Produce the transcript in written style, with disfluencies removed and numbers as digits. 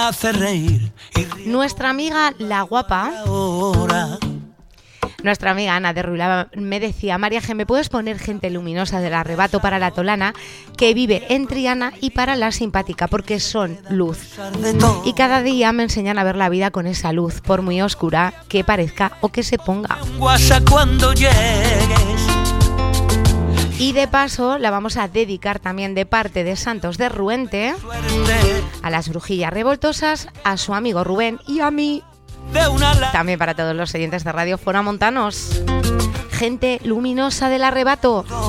Hace reír. Nuestra amiga La Guapa, nuestra amiga Ana de Ruilava me decía: María G, ¿me puedes poner gente luminosa del arrebato para la Tolana que vive en Triana y para la simpática? Porque son luz. Y cada día me enseñan a ver la vida con esa luz, por muy oscura que parezca o que se ponga. Cuando llegues. Y de paso la vamos a dedicar también de parte de Santos de Ruente a las brujillas revoltosas, a su amigo Rubén y a mí. También para todos los oyentes de Radio Fora Montanos. Gente luminosa del arrebato.